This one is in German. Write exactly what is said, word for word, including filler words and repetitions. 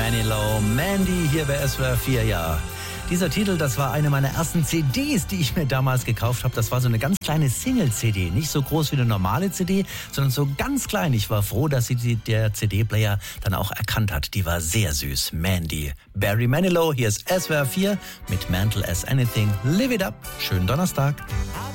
Manilow, Mandy hier bei S W R vier, ja. Dieser Titel, das war eine meiner ersten C Ds, die ich mir damals gekauft habe. Das war so eine ganz kleine Single-C D. Nicht so groß wie eine normale C D, sondern so ganz klein. Ich war froh, dass sie die, der C D-Player dann auch erkannt hat. Die war sehr süß. Mandy. Barry Manilow, hier ist S W R vier mit Mental as Anything. Live it up. Schönen Donnerstag.